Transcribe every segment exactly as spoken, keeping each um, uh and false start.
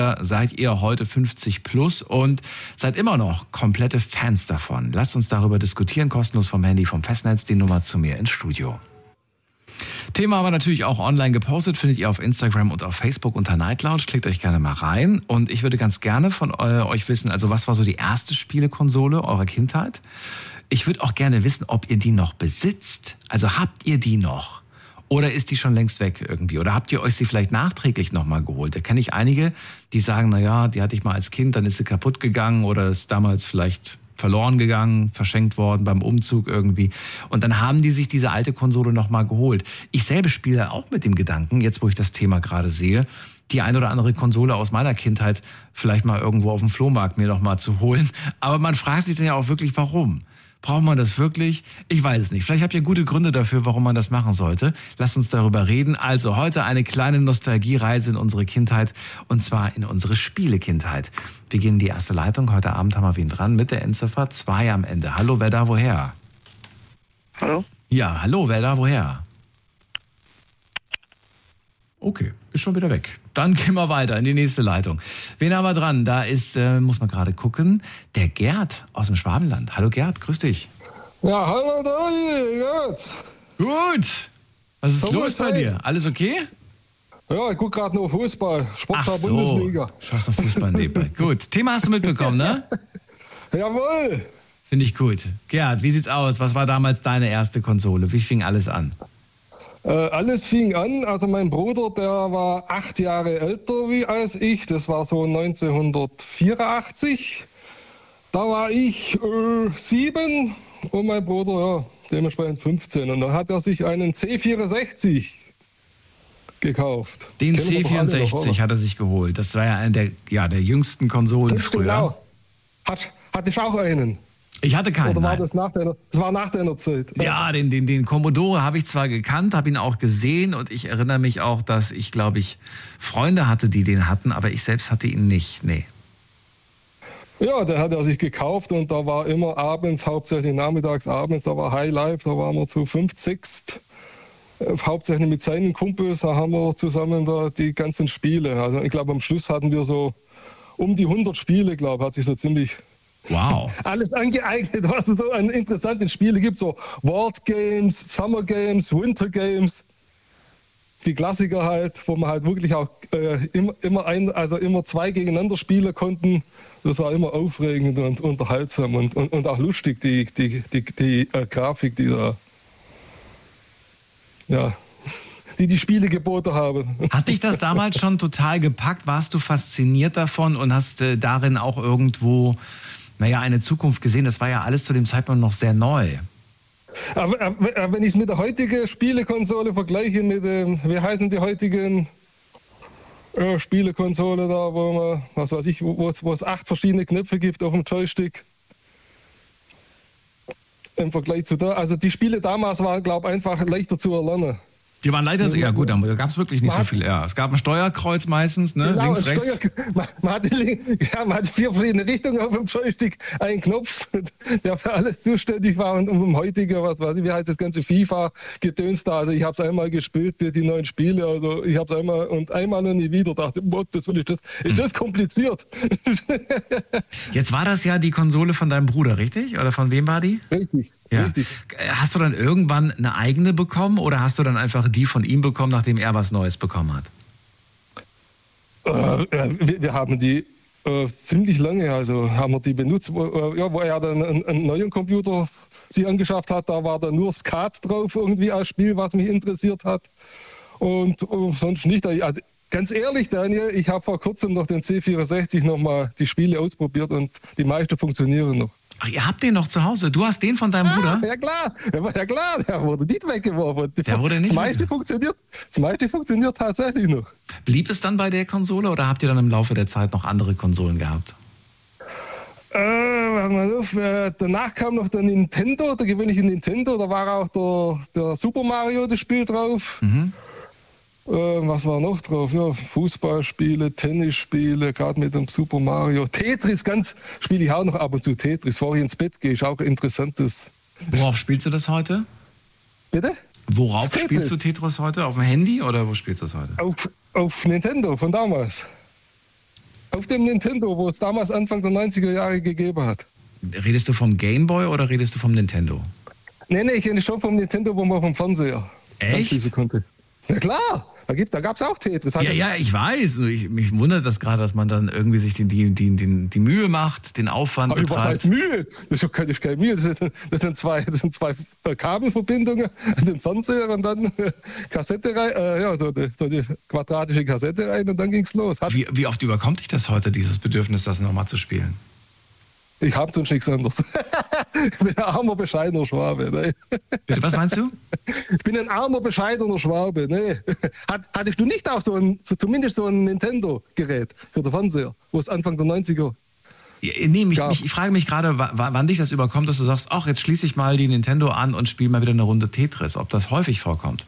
seid ihr heute fünfzig plus und seid immer noch komplette Fans davon. Lasst uns darüber diskutieren, kostenlos vom Handy, vom Festnetz, die Nummer zu mir ins Studio. Thema aber natürlich auch online gepostet, findet ihr auf Instagram und auf Facebook unter Night Lounge. Klickt euch gerne mal rein und ich würde ganz gerne von äh, euch wissen, also was war so die erste Spielekonsole eurer Kindheit? Ich würde auch gerne wissen, ob ihr die noch besitzt. Also habt ihr die noch? Oder ist die schon längst weg irgendwie? Oder habt ihr euch sie vielleicht nachträglich nochmal geholt? Da kenne ich einige, die sagen, na ja, die hatte ich mal als Kind, dann ist sie kaputt gegangen oder ist damals vielleicht verloren gegangen, verschenkt worden beim Umzug irgendwie. Und dann haben die sich diese alte Konsole nochmal geholt. Ich selber spiele auch mit dem Gedanken, jetzt wo ich das Thema gerade sehe, die ein oder andere Konsole aus meiner Kindheit vielleicht mal irgendwo auf dem Flohmarkt mir nochmal zu holen. Aber man fragt sich dann ja auch wirklich, warum? Braucht man das wirklich? Ich weiß es nicht. Vielleicht habt ihr gute Gründe dafür, warum man das machen sollte. Lasst uns darüber reden. Also heute eine kleine Nostalgiereise in unsere Kindheit und zwar in unsere Spielekindheit. Wir gehen in die erste Leitung. Heute Abend haben wir wen dran mit der Endziffer zwei am Ende. Hallo, wer da, woher? Hallo? Ja, hallo, wer da, woher? Okay, ist schon wieder weg. Dann gehen wir weiter in die nächste Leitung. Wen haben wir dran? Da ist, äh, muss man gerade gucken, der Gerd aus dem Schwabenland. Hallo Gerd, grüß dich. Ja, hallo Dani, jetzt. Gut. Was ist So los muss bei sein. dir? Alles okay? Ja, ich gucke gerade nur Fußball, Ach Sportschau so, Bundesliga. schaust noch Fußball nebenbei. Gut, Thema hast du mitbekommen, ne? Jawohl. Finde ich gut. Gerd, wie sieht's aus? Was war damals deine erste Konsole? Wie fing alles an? Äh, alles fing an, also mein Bruder, der war acht Jahre älter wie als ich, das war so neunzehnhundertvierundachtzig. Da war ich äh, sieben und mein Bruder, ja, dementsprechend fünfzehn. Und dann hat er sich einen C vierundsechzig gekauft. Den Kennen wir C doch alle noch, vierundsechzig oder? hat er sich geholt. Das war ja eine der, ja, der jüngsten Konsolen Das stimmt früher. auch. Hat, hatte ich auch einen? Ich hatte keinen. Oder war nein. das nach deiner, das war nach deiner Zeit? Ja, den, den, den Commodore habe ich zwar gekannt, habe ihn auch gesehen und ich erinnere mich auch, dass ich, glaube ich, Freunde hatte, die den hatten, aber ich selbst hatte ihn nicht. Nee. Ja, der hat er sich gekauft und da war immer abends, hauptsächlich nachmittags, abends, da war High Life, da waren wir zu fünf, sechs, äh, hauptsächlich mit seinen Kumpels, da haben wir zusammen da die ganzen Spiele. Also ich glaube, am Schluss hatten wir so um die hundert Spiele, glaube ich, hat sich so ziemlich Wow. alles angeeignet, was es so an interessanten Spielen gibt, so World Games, Summer Games, Winter Games, die Klassiker halt, wo man halt wirklich auch äh, immer, immer ein, also immer zwei gegeneinander spielen konnten. Das war immer aufregend und unterhaltsam und, und, und auch lustig, die, die, die, die äh, Grafik, die da, ja, die die Spiele geboten haben. Hat dich das damals schon total gepackt? Warst du fasziniert davon und hast äh, darin auch irgendwo, naja, eine Zukunft gesehen? Das war ja alles zu dem Zeitpunkt noch sehr neu. Aber, aber wenn ich es mit der heutigen Spielekonsole vergleiche, mit dem, wie heißen die heutigen äh, Spielekonsole da, wo man, was weiß ich, wo, wo es acht verschiedene Knöpfe gibt auf dem Joystick. Im Vergleich zu da, also die Spiele damals waren, glaube ich, einfach leichter zu erlernen. Die waren leider, ja gut, da gab es wirklich nicht Man so viel. Ja, es gab ein Steuerkreuz meistens, ne? Genau, Links, Steuer, rechts. man, man, hatte, ja, man hatte vier verschiedene Richtungen auf dem Joystick, einen Knopf, der für alles zuständig war und um heutige, was weiß ich, wie heißt das ganze FIFA-Gedöns da. Also ich habe es einmal gespielt, die, die neuen Spiele, also ich habe es einmal und einmal und nie wieder, dachte, Gott, das will ich, das ist das kompliziert. Jetzt war das ja die Konsole von deinem Bruder, richtig? Oder von wem war die? Richtig. Ja. Richtig. Hast du dann irgendwann eine eigene bekommen oder hast du dann einfach die von ihm bekommen, nachdem er was Neues bekommen hat? Äh, wir, wir haben die äh, ziemlich lange, also haben wir die benutzt, wo, äh, ja, wo er dann einen, einen neuen Computer sich angeschafft hat, da war dann nur Skat drauf irgendwie als Spiel, was mich interessiert hat und, und sonst nicht. Also ganz ehrlich, Daniel, ich habe vor kurzem noch den C vierundsechzig nochmal die Spiele ausprobiert und die meisten funktionieren noch. Ach, ihr habt den noch zu Hause? Du hast den von deinem Ah, Bruder? ja klar, ja klar, der wurde nicht weggeworfen. Der wurde nicht das meiste funktioniert, das meiste funktioniert tatsächlich noch. Blieb es dann bei der Konsole oder habt ihr dann im Laufe der Zeit noch andere Konsolen gehabt? Äh, warte mal auf, äh, danach kam noch der Nintendo, der gewöhnliche Nintendo, da war auch der, der Super Mario, das Spiel drauf. Mhm. Äh, was war noch drauf? Ja, Fußballspiele, Tennisspiele, gerade mit dem Super Mario. Tetris, ganz spiele ich auch noch ab und zu Tetris. Bevor ich ins Bett gehe, ist auch ein interessantes. Worauf spielst du das heute? Bitte? Worauf Tetris. spielst du Tetris heute? Auf dem Handy oder wo spielst du das heute? Auf, auf Nintendo von damals. Auf dem Nintendo, wo es damals Anfang der neunziger Jahre gegeben hat. Redest du vom Game Boy oder redest du vom Nintendo? Nee, nee, ich rede schon vom Nintendo, wo man vom Fernseher anschließen konnte. Ja klar, da, gibt, da gab es auch Tetris. Ja, ja, ich weiß. Ich, mich wundert das gerade, dass man dann irgendwie sich die, die, die, die, die Mühe macht, den Aufwand aber betreibt. Was heißt Mühe? Das ist keine, keine Mühe. Das sind, das sind zwei, das sind zwei Kabelverbindungen an den Fernseher und dann Kassette rein, äh, ja, so eine, so eine quadratische Kassette rein und dann ging's los. Hat, wie, wie oft überkommt dich das heute, dieses Bedürfnis, das nochmal zu spielen? Ich hab sonst nichts anderes. Ich bin ein armer, bescheidener Schwabe. Ne? Bitte, was meinst du? Ich bin ein armer, bescheidener Schwabe. Ne? Hat, hattest du nicht auch so ein, so zumindest so ein Nintendo-Gerät für den Fernseher, wo es Anfang der neunziger ja, nee, mich, mich, ich frage mich gerade, wann dich das überkommt, dass du sagst, ach, jetzt schließe ich mal die Nintendo an und spiele mal wieder eine Runde Tetris. Ob das häufig vorkommt?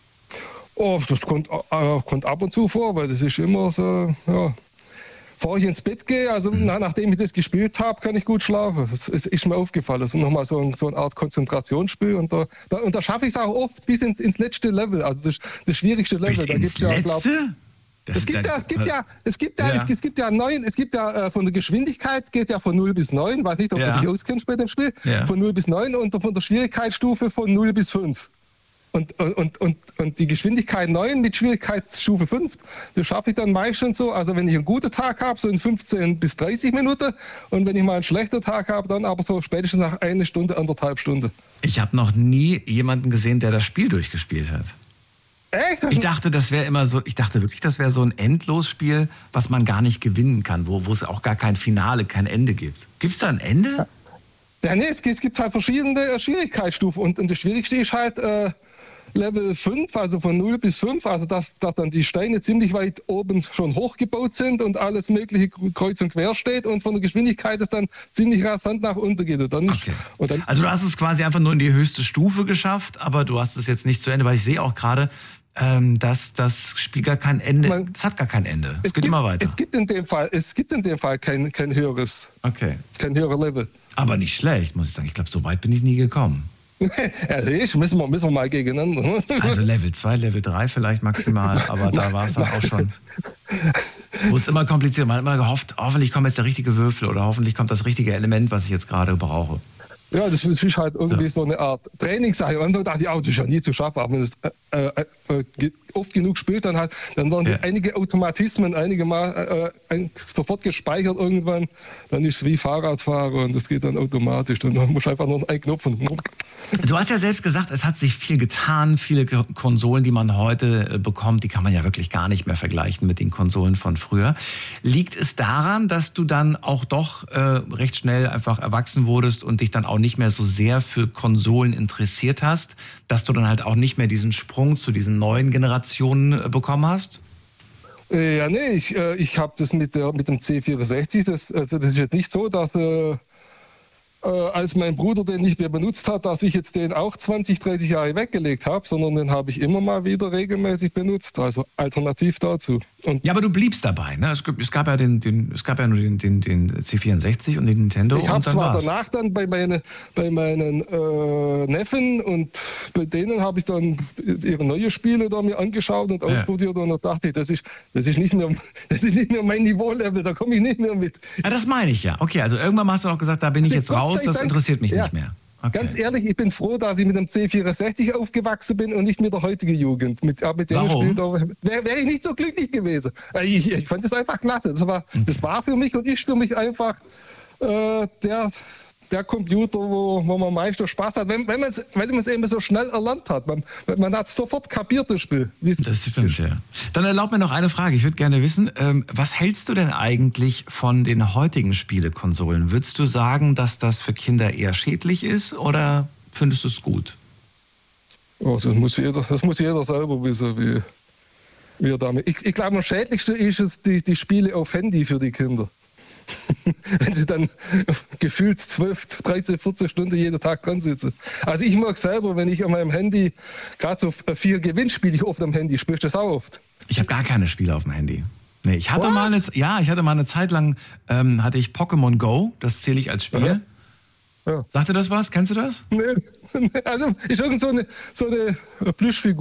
Oh, das kommt, äh, kommt ab und zu vor, weil das ist immer so, ja... Bevor ich ins Bett gehe, also mhm. nach, nachdem ich das gespielt habe, kann ich gut schlafen. Das ist, ist mir aufgefallen. Das ist nochmal so, ein, so eine Art Konzentrationsspiel. Und da, da, und da schaffe ich es auch oft bis ins, ins letzte Level, also das, das schwierigste Level. Bis da ins ja, letzte? Glaub, es gibt ja, es gibt ja, es gibt ja, ja. Es, es gibt ja neun, es gibt ja äh, von der Geschwindigkeit geht ja von null bis neun. Weiß nicht, ob ja. du dich auskennst bei dem Spiel. Ja. Von null bis neun und von der Schwierigkeitsstufe von null bis fünf. Und, und, und, und die Geschwindigkeit neun mit Schwierigkeitsstufe fünf, das schaffe ich dann meistens so, also wenn ich einen guten Tag habe, so in fünfzehn bis dreißig Minuten und wenn ich mal einen schlechten Tag habe, dann aber so spätestens nach einer Stunde, anderthalb Stunden. Ich habe noch nie jemanden gesehen, der das Spiel durchgespielt hat. Echt? Ich dachte, das wäre immer so, ich dachte wirklich, das wäre so ein Endlosspiel, was man gar nicht gewinnen kann, wo, wo es auch gar kein Finale, kein Ende gibt. Gibt es da ein Ende? Ja, nee, es gibt, es gibt halt verschiedene Schwierigkeitsstufen und, und das Schwierigste ist halt äh, Level fünf, also von null bis fünf, also dass, dass dann die Steine ziemlich weit oben schon hochgebaut sind und alles mögliche kreuz und quer steht und von der Geschwindigkeit es dann ziemlich rasant nach unten geht. Und dann, okay. und dann, also du hast es quasi einfach nur in die höchste Stufe geschafft, aber du hast es jetzt nicht zu Ende, weil ich sehe auch gerade, ähm, dass das Spiel gar kein Ende, man, es hat gar kein Ende, es, es geht gibt, immer weiter. Es gibt in dem Fall, es gibt in dem Fall kein, kein höheres, okay. kein höherer Level. Aber nicht schlecht, muss ich sagen. Ich glaube, so weit bin ich nie gekommen. Ja, ich, müssen wir, müssen wir mal gegeneinander. Also Level zwei, Level drei vielleicht maximal, aber da war es dann auch schon. Wurde es immer kompliziert. Man hat immer gehofft, hoffentlich kommt jetzt der richtige Würfel oder hoffentlich kommt das richtige Element, was ich jetzt gerade brauche. Ja, das ist halt irgendwie so, so eine Art Trainingssache. Und dann dachte ich, oh, das ist ja nie zu schaffen. Aber wenn es äh, äh, oft genug spielt, dann, halt, dann werden ja. einige Automatismen einige Mal äh, sofort gespeichert irgendwann. Dann ist es wie Fahrradfahren und das geht dann automatisch. Dann muss einfach nur einen Knopf und Du hast ja selbst gesagt, es hat sich viel getan. Viele Konsolen, die man heute bekommt, die kann man ja wirklich gar nicht mehr vergleichen mit den Konsolen von früher. Liegt es daran, dass du dann auch doch äh, recht schnell einfach erwachsen wurdest und dich dann auch nicht mehr so sehr für Konsolen interessiert hast, dass du dann halt auch nicht mehr diesen Sprung zu diesen neuen Generationen bekommen hast? Ja, nee, ich, äh, ich habe das mit, der, mit dem C vierundsechzig, das, also das ist jetzt nicht so, dass... Äh Äh, als mein Bruder den nicht mehr benutzt hat, dass ich jetzt den auch zwanzig, dreißig Jahre weggelegt habe, sondern den habe ich immer mal wieder regelmäßig benutzt, also alternativ dazu. Und ja, aber du bliebst dabei, ne? Es, es gab ja den, den, es gab ja nur den, den, den C vierundsechzig und den Nintendo. Ich habe zwar war's. danach dann bei, meine, bei meinen äh, Neffen und bei denen habe ich dann ihre neue Spiele da mir angeschaut und ausprobiert ja. und da dachte ich, das ist, das ist nicht mehr, das ist nicht mehr mein Niveau-Level, da komme ich nicht mehr mit. Ja, das meine ich ja. Okay, also irgendwann hast du auch gesagt, da bin ich jetzt raus. Das interessiert mich ja. nicht mehr. Okay. Ganz ehrlich, ich bin froh, dass ich mit dem C vierundsechzig aufgewachsen bin und nicht mit der heutigen Jugend. Mit, mit dem Spiel wäre wär ich nicht so glücklich gewesen. Ich, ich fand das einfach klasse. Das war, okay. das war für mich und ist für mich einfach äh, der, der Computer, wo, wo man meistens Spaß hat, wenn, wenn man es wenn eben so schnell erlernt hat. Man, man hat sofort kapiert, das Spiel. Das stimmt, ja. Dann erlaub mir noch eine Frage. Ich würde gerne wissen, ähm, was hältst du denn eigentlich von den heutigen Spielekonsolen? Würdest du sagen, dass das für Kinder eher schädlich ist oder findest du es gut? Oh, das, muss jeder, das muss jeder selber wissen, wie, wie er damit... Ich, ich glaube, am schädlichsten ist es die, die Spiele auf Handy für die Kinder. Wenn sie dann gefühlt zwölf, dreizehn, vierzehn Stunden jeden Tag dran sitzen. Also ich mag selber, wenn ich an meinem Handy, gerade so vier Gewinnspiele ich oft am Handy, spielst du das auch oft? Ich habe gar keine Spiele auf dem Handy. Nee, ich hatte mal eine, ja, ich hatte mal eine Zeit lang, ähm, hatte ich Pokémon Go, das zähle ich als Spiel. Ja. Ja. Sagt dir das was? Kennst du das? Nee, also ist irgend so eine, so eine Plüschfigur.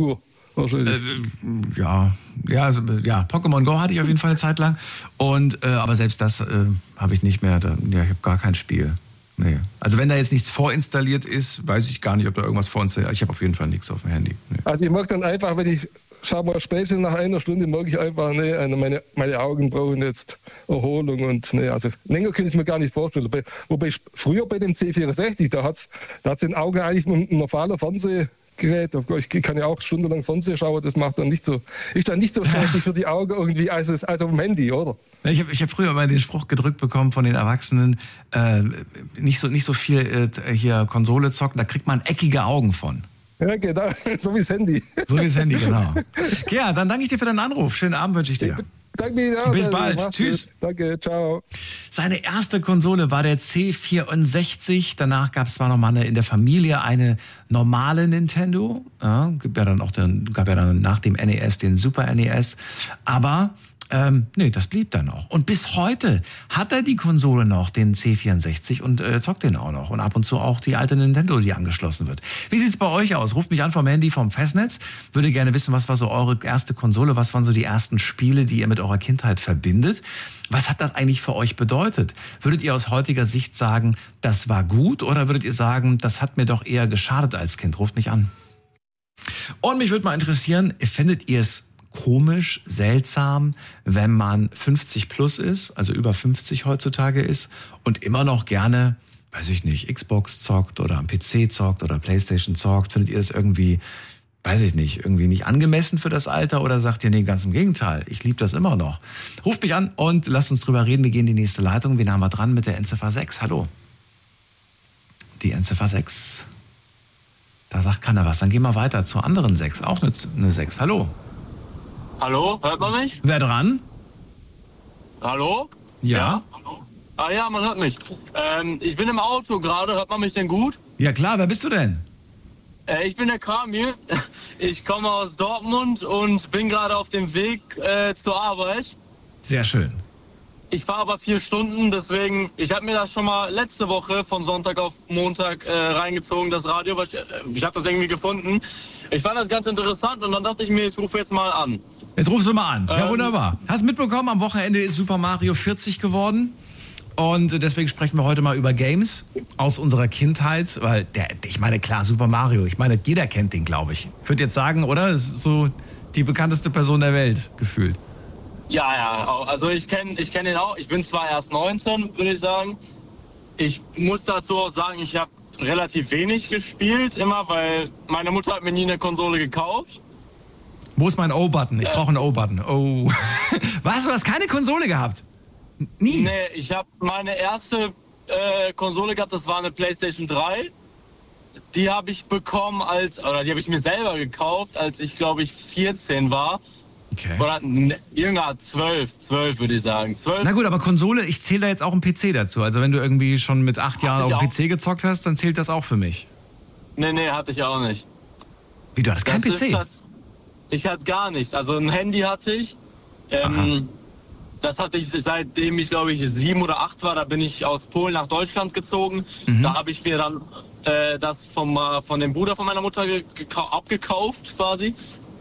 wahrscheinlich. Äh, ja, ja, also, ja, Pokémon Go hatte ich auf jeden Fall eine Zeit lang. Und, äh, aber selbst das äh, habe ich nicht mehr. Da, ja, ich habe gar kein Spiel. Nee. Also wenn da jetzt nichts vorinstalliert ist, weiß ich gar nicht, ob da irgendwas vorinstalliert ist. Ich habe auf jeden Fall nichts auf dem Handy. Nee. Also ich mag dann einfach, wenn ich schau mal spätestens nach einer Stunde, mag ich einfach, nee, meine, meine Augen brauchen jetzt Erholung und nee, also länger kann ich es mir gar nicht vorstellen. Wobei, wobei ich, früher bei dem C vierundsechzig, da hat es da hat's den Augen eigentlich ein normaler Fernsehgerät. Ich kann ja auch stundenlang Fernsehen schauen, das macht dann nicht so, ist dann nicht so schlecht für die Augen irgendwie als, es, als auf dem Handy, oder? Ich habe ich hab früher mal den Spruch gedrückt bekommen von den Erwachsenen, äh, nicht so nicht so viel äh, hier Konsole zocken, da kriegt man eckige Augen von. Ja, genau, so wie das Handy. So wie das Handy, genau. Ja, dann danke ich dir für deinen Anruf. Schönen Abend wünsche ich dir. Danke Ihnen auch. Bis bald. Tschüss. Gut. Danke, ciao. Seine erste Konsole war der C vierundsechzig. Danach gab es zwar noch mal eine, in der Familie eine normale Nintendo. Ja, gab ja dann auch den, gab ja dann nach dem N E S den Super N E S. Aber Ähm, nee, das blieb dann auch. Und bis heute hat er die Konsole noch, den C vierundsechzig, und äh, zockt den auch noch. Und ab und zu auch die alte Nintendo, die angeschlossen wird. Wie sieht's bei euch aus? Ruft mich an vom Handy, vom Festnetz. Würde gerne wissen, was war so eure erste Konsole? Was waren so die ersten Spiele, die ihr mit eurer Kindheit verbindet? Was hat das eigentlich für euch bedeutet? Würdet ihr aus heutiger Sicht sagen, das war gut? Oder würdet ihr sagen, das hat mir doch eher geschadet als Kind? Ruft mich an. Und mich würde mal interessieren, findet ihr es komisch, seltsam, wenn man fünfzig plus ist, also über fünfzig heutzutage ist und immer noch gerne, weiß ich nicht, Xbox zockt oder am P C zockt oder Playstation zockt? Findet ihr das irgendwie, weiß ich nicht, irgendwie nicht angemessen für das Alter oder sagt ihr, nee, ganz im Gegenteil, ich liebe das immer noch? Ruft mich an und lasst uns drüber reden. Wir gehen in die nächste Leitung. Wen haben wir dran mit der Endziffer sechs? Hallo. Die Endziffer sechs. Da sagt keiner was. Dann gehen wir weiter zur anderen sechs. Auch eine, eine sechs. Hallo. Hallo, hört man mich? Wer dran? Hallo? Ja. Ja? Hallo? Ah ja, man hört mich. Ähm, ich bin im Auto gerade, hört man mich denn gut? Ja klar, wer bist du denn? Äh, ich bin der Kamil. Ich komme aus Dortmund und bin gerade auf dem Weg äh, zur Arbeit. Sehr schön. Ich fahre aber vier Stunden, deswegen, ich habe mir das schon mal letzte Woche von Sonntag auf Montag äh, reingezogen, das Radio. Was ich äh, ich habe das irgendwie gefunden. Ich fand das ganz interessant und dann dachte ich mir, ich rufe jetzt mal an. Jetzt rufst du mal an. Ja, Ähm, wunderbar. Hast mitbekommen, am Wochenende ist Super Mario vierzig geworden. Und deswegen sprechen wir heute mal über Games aus unserer Kindheit. Weil, der, ich meine, klar, Super Mario. Ich meine, jeder kennt den, glaube ich. Ich würde jetzt sagen, oder? Das ist so die bekannteste Person der Welt, gefühlt. Ja, ja, also ich kenne ich kenn den auch. Ich bin zwar erst neunzehn, würde ich sagen. Ich muss dazu auch sagen, ich habe relativ wenig gespielt, immer, weil meine Mutter hat mir nie eine Konsole gekauft. Wo ist mein O-Button? Ich Äh. brauche einen O-Button. Oh. Was? Du hast keine Konsole gehabt? Nie? Nee, ich habe meine erste äh, Konsole gehabt, das war eine PlayStation drei. Die habe ich bekommen als, oder die habe ich mir selber gekauft, als ich, glaube ich, vierzehn war. Okay. Oder ne, jünger, zwölf, zwölf würde ich sagen. zwölf. Na gut, aber Konsole, ich zähle da jetzt auch einen P C dazu. Also wenn du irgendwie schon mit acht Jahren ich auf dem auch. P C gezockt hast, dann zählt das auch für mich. Nee, nee, hatte ich auch nicht. Wie, du hattest kein Das P C? ist das, ich hatte gar nichts. Also ein Handy hatte ich. Ähm, das hatte ich seitdem ich, glaube ich, sieben oder acht war. Da bin ich aus Polen nach Deutschland gezogen. Mhm. Da habe ich mir dann äh, das vom, äh, von dem Bruder von meiner Mutter ge- gekau- abgekauft quasi.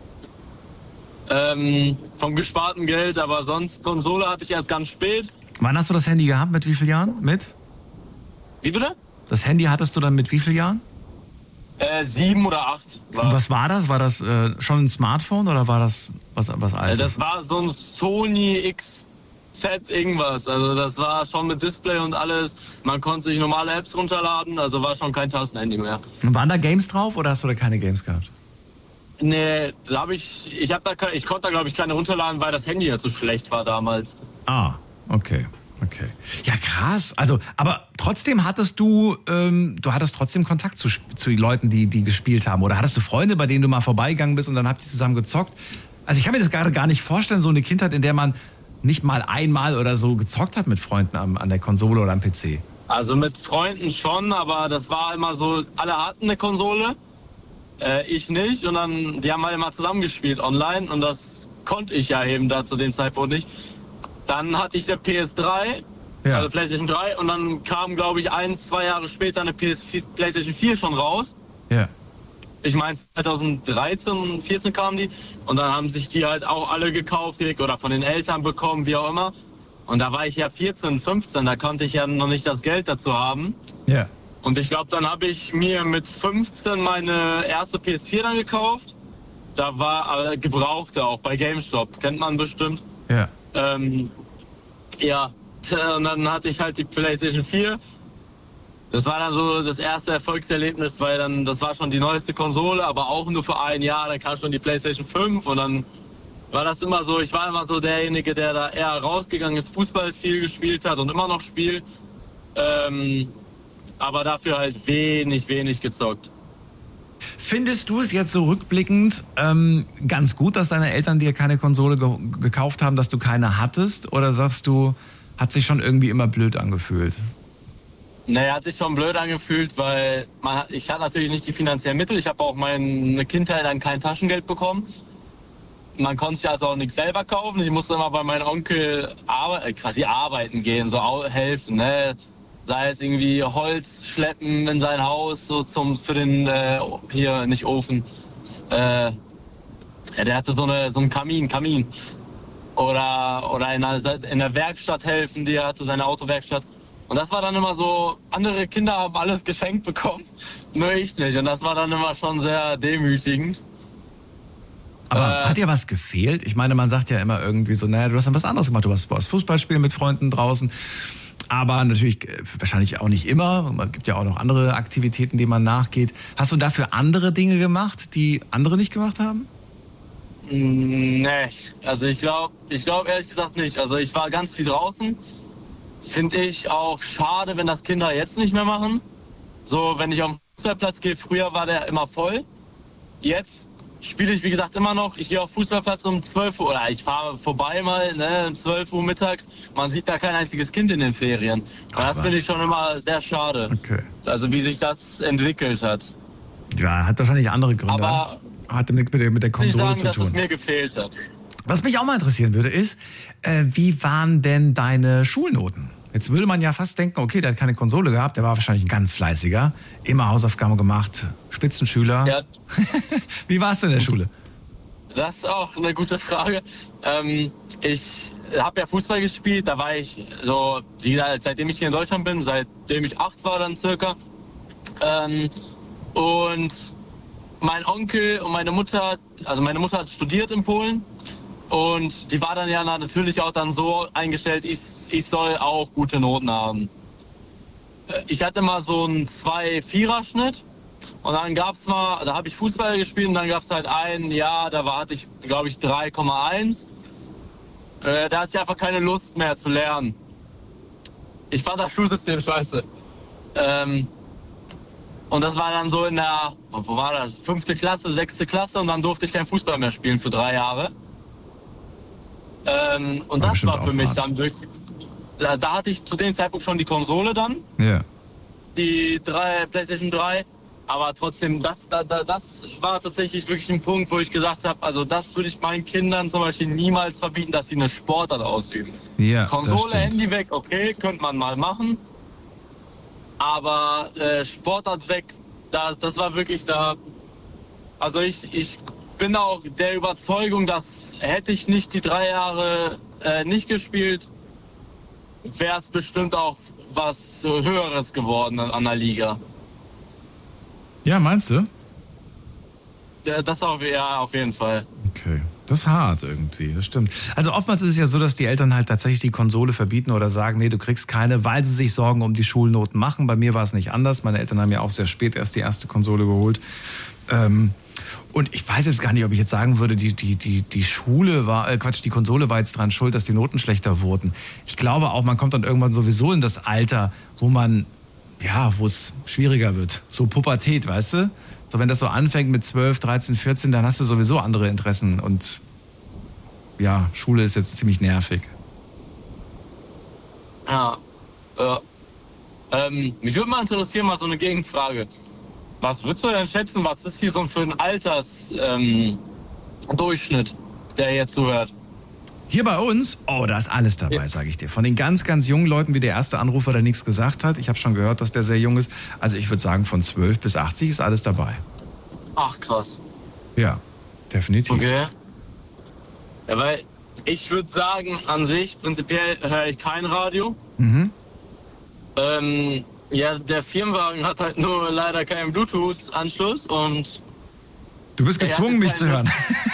Ähm, vom gesparten Geld. Aber sonst Konsole hatte ich erst ganz spät. Wann hast du das Handy gehabt? Mit wie vielen Jahren? Mit? Wie bitte? Das Handy hattest du dann mit wie vielen Jahren? Äh, sieben oder acht. War. Und was war das? War das äh, schon ein Smartphone oder war das was, was Äh, Altes? das war so ein Sony X Z irgendwas. Also das war schon mit Display und alles. Man konnte sich normale Apps runterladen. Also war schon kein Tastenhandy mehr. Und waren da Games drauf oder hast du da keine Games gehabt? Nee, da habe ich, ich habe da, ke- ich konnte da glaube ich keine runterladen, weil das Handy ja zu schlecht war damals. Ah, okay. Okay. Ja, krass. Also, aber trotzdem hattest du, ähm, du hattest trotzdem Kontakt zu, Sp- zu den Leuten, die, die gespielt haben. Oder hattest du Freunde, bei denen du mal vorbeigegangen bist und dann habt ihr zusammen gezockt? Also ich kann mir das gerade gar nicht vorstellen, so eine Kindheit, in der man nicht mal einmal oder so gezockt hat mit Freunden am, an der Konsole oder am P C. Also mit Freunden schon, aber das war immer so, alle hatten eine Konsole, äh, ich nicht. Und dann, die haben halt immer zusammengespielt online und das konnte ich ja eben da zu dem Zeitpunkt nicht. Dann hatte ich der P S drei, Ja. also PlayStation drei, und dann kam, glaube ich, ein, zwei Jahre später eine P S vier, PlayStation vier schon raus. Ja. Ich meine, zwanzig dreizehn, vierzehn kamen die und dann haben sich die halt auch alle gekauft oder von den Eltern bekommen, wie auch immer. Und da war ich ja vierzehn, fünfzehn, da konnte ich ja noch nicht das Geld dazu haben. Ja. Yeah. Und ich glaube, dann habe ich mir mit fünfzehn meine erste P S vier dann gekauft. Da war äh, gebrauchte auch bei GameStop, kennt man bestimmt. Ja. Yeah. Ähm, ja, und dann hatte ich halt die PlayStation vier. Das war dann so das erste Erfolgserlebnis, weil dann, das war schon die neueste Konsole, aber auch nur für ein Jahr. Dann kam schon die PlayStation fünf und dann war das immer so, ich war immer so derjenige, der da eher rausgegangen ist, Fußball viel gespielt hat und immer noch spielt. Ähm, aber dafür halt wenig, wenig gezockt. Findest du es jetzt so rückblickend ähm, ganz gut, dass deine Eltern dir keine Konsole ge- gekauft haben, dass du keine hattest? Oder sagst du, hat sich schon irgendwie immer blöd angefühlt? Naja, hat sich schon blöd angefühlt, weil man, ich hatte natürlich nicht die finanziellen Mittel. Ich habe auch meine Kindheit dann kein Taschengeld bekommen. Man konnte sich also auch nichts selber kaufen. Ich musste immer bei meinem Onkel arbe- quasi arbeiten gehen, so au- helfen. Ne? Sei es irgendwie Holz schleppen in sein Haus, so zum für den, äh, hier, nicht Ofen. Äh, ja, der hatte so, eine, so einen Kamin, Kamin. Oder, oder in, der, in der Werkstatt helfen, die hatte seine Autowerkstatt. Und das war dann immer so, andere Kinder haben alles geschenkt bekommen, nur ich nicht. Und das war dann immer schon sehr demütigend. Aber äh, hat dir was gefehlt? Ich meine, man sagt ja immer irgendwie so, naja, du hast dann was anderes gemacht. Du hast, du hast Fußball spielen mit Freunden draußen. Aber natürlich wahrscheinlich auch nicht immer. Es gibt ja auch noch andere Aktivitäten, denen man nachgeht. Hast du dafür andere Dinge gemacht, die andere nicht gemacht haben? Nee, also ich glaube ich glaub ehrlich gesagt nicht. Also ich war ganz viel draußen. Finde ich auch schade, wenn das Kinder jetzt nicht mehr machen. So, wenn ich auf den Fußballplatz gehe, früher war der immer voll. Jetzt spiele ich, wie gesagt, immer noch. Ich gehe auf den Fußballplatz um zwölf Uhr oder ich fahre vorbei mal, ne, um zwölf Uhr mittags. Man sieht da kein einziges Kind in den Ferien. Und das finde ich schon immer sehr schade. Okay. Also wie sich das entwickelt hat. Ja, hat wahrscheinlich andere Gründe. Aber hat mit der, mit der Konsole ich sagen, zu dass tun. es mir gefehlt hat. Was mich auch mal interessieren würde, ist, äh, wie waren denn deine Schulnoten? Jetzt würde man ja fast denken, okay, der hat keine Konsole gehabt, der war wahrscheinlich ein ganz fleißiger, immer Hausaufgaben gemacht, Spitzenschüler. Ja. Wie war es denn in der Schule? Das ist auch eine gute Frage. Ähm, ich habe ja Fußball gespielt, da war ich so, wie gesagt, seitdem ich hier in Deutschland bin, seitdem ich acht war dann circa. Ähm, und mein Onkel und meine Mutter, also meine Mutter hat studiert in Polen und die war dann ja natürlich auch dann so eingestellt, ich, ich soll auch gute Noten haben. Ich hatte mal so einen zwei Vierer Schnitt und dann gab es mal, da habe ich Fußball gespielt und dann gab es halt ein Jahr, da war, hatte ich glaube ich drei Komma eins. Äh, da hatte ich einfach keine Lust mehr zu lernen. Ich fand das Schulsystem scheiße. Ähm, Und das war dann so in der, wo war das, fünfte Klasse, sechste Klasse und dann durfte ich kein Fußball mehr spielen für drei Jahre. Ähm, und war das war für mich hart. Dann wirklich, da, da hatte ich zu dem Zeitpunkt schon die Konsole dann, ja. die drei, PlayStation drei, aber trotzdem, das, da, da, das war tatsächlich wirklich ein Punkt, wo ich gesagt habe, also das würde ich meinen Kindern zum Beispiel niemals verbieten, dass sie eine Sportart ausüben. Ja, Konsole, Handy weg, okay, könnte man mal machen. Aber äh, Sportart weg, da, das war wirklich da. Also ich, ich bin auch der Überzeugung, dass hätte ich nicht die drei Jahre äh, nicht gespielt, wäre es bestimmt auch was Höheres geworden an der Liga. Ja, meinst du? Ja, das auf, ja, auf jeden Fall. Okay. Das ist hart irgendwie, das stimmt. Also oftmals ist es ja so, dass die Eltern halt tatsächlich die Konsole verbieten oder sagen, nee, du kriegst keine, weil sie sich Sorgen um die Schulnoten machen. Bei mir war es nicht anders. Meine Eltern haben ja auch sehr spät erst die erste Konsole geholt. Ähm, und ich weiß jetzt gar nicht, ob ich jetzt sagen würde, die, die, die, die Schule war, äh Quatsch, die Konsole war jetzt dran schuld, dass die Noten schlechter wurden. Ich glaube auch, man kommt dann irgendwann sowieso in das Alter, wo man, ja, wo es schwieriger wird. So Pubertät, weißt du? So, wenn das so anfängt mit zwölf, dreizehn, vierzehn, dann hast du sowieso andere Interessen und ja, Schule ist jetzt ziemlich nervig. Ja, äh, ähm, mich würde mal interessieren, mal so eine Gegenfrage. Was würdest du denn schätzen, was ist hier so für ein Altersdurchschnitt, ähm, der jetzt zuhört? Hier bei uns, oh, da ist alles dabei, ja. Sage ich dir. Von den ganz, ganz jungen Leuten, wie der erste Anrufer, der nichts gesagt hat. Ich habe schon gehört, dass der sehr jung ist. Also ich würde sagen, von zwölf bis achtzig ist alles dabei. Ach, krass. Ja, definitiv. Okay. Ja, weil ich würde sagen, an sich, prinzipiell höre ich kein Radio. Mhm. Ähm, ja, der Firmenwagen hat halt nur leider keinen Bluetooth-Anschluss und... Du bist gezwungen, mich zu hören.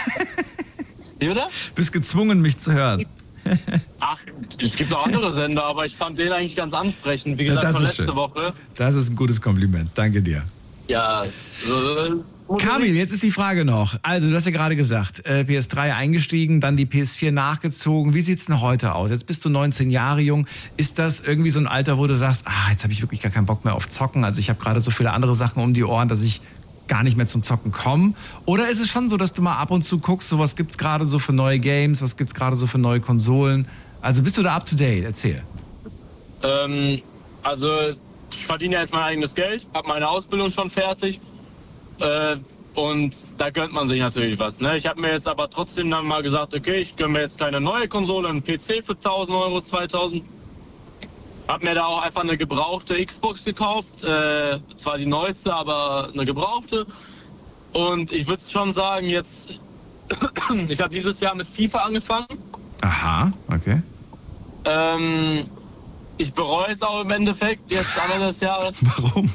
Wie, oder? Du bist gezwungen, mich zu hören. Ach, es gibt auch andere Sender, aber ich fand den eigentlich ganz ansprechend. Wie gesagt, Ja, von das ist letzte schön. Woche. Das ist ein gutes Kompliment. Danke dir. Ja, äh, Kamil, jetzt ist die Frage noch. Also, du hast ja gerade gesagt, äh, P S drei eingestiegen, dann die P S vier nachgezogen. Wie sieht's denn heute aus? Jetzt bist du neunzehn Jahre jung. Ist das irgendwie so ein Alter, wo du sagst, ah, jetzt habe ich wirklich gar keinen Bock mehr auf Zocken. Also ich habe gerade so viele andere Sachen um die Ohren, dass ich gar nicht mehr zum Zocken komme? Oder ist es schon so, dass du mal ab und zu guckst, so was gibt's gerade so für neue Games, was gibt's gerade so für neue Konsolen? Also bist du da up to date? Erzähl. Ähm, also ich verdiene ja jetzt mein eigenes Geld, habe meine Ausbildung schon fertig äh, und da gönnt man sich natürlich was. Ne? Ich habe mir jetzt aber trotzdem dann mal gesagt, okay, ich gönne mir jetzt keine neue Konsole, einen P C für tausend Euro, zweitausend. Hab mir da auch einfach eine gebrauchte Xbox gekauft, äh, zwar die neueste, aber eine gebrauchte. Und ich würde schon sagen, jetzt, ich habe dieses Jahr mit FIFA angefangen. Aha, okay. Ähm, ich bereue es auch im Endeffekt jetzt am Ende des Jahres. Warum?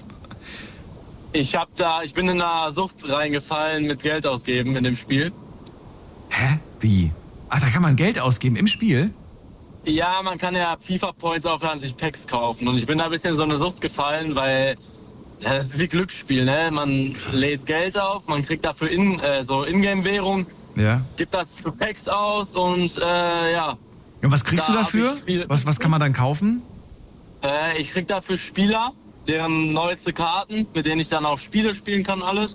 Ich habe da, ich bin in eine Sucht reingefallen mit Geld ausgeben in dem Spiel. Hä? Wie? Ach, da kann man Geld ausgeben im Spiel? Ja, man kann ja FIFA-Points aufladen, sich Packs kaufen. Und ich bin da ein bisschen in so eine Sucht gefallen, weil ja, das ist wie Glücksspiel, ne? Man Krass. lädt Geld auf, man kriegt dafür in, äh, so Ingame-Währung, ja. gibt das für Packs aus und äh, ja. Und was kriegst da du dafür? Spiel- was, was kann man dann kaufen? Äh, ich krieg dafür Spieler, deren neueste Karten, mit denen ich dann auch Spiele spielen kann, alles.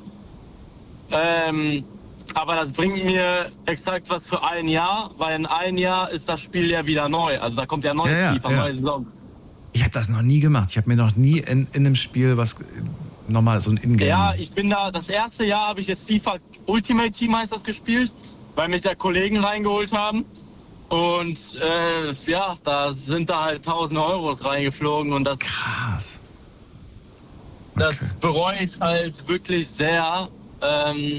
Ähm... Aber das bringt mir exakt was für ein Jahr, weil in ein Jahr ist das Spiel ja wieder neu. Also da kommt ja neues ja, FIFA, ja. neue Saison. Ich habe das noch nie gemacht. Ich habe mir noch nie in, in einem Spiel was nochmal so ein Ingame. Ja, ich bin da, das erste Jahr habe ich jetzt FIFA Ultimate Team heißt das gespielt, weil mich da Kollegen reingeholt haben. Und äh, ja, da sind da halt tausend Euros reingeflogen und das. Krass. Okay. Das bereue ich halt wirklich sehr. Ähm,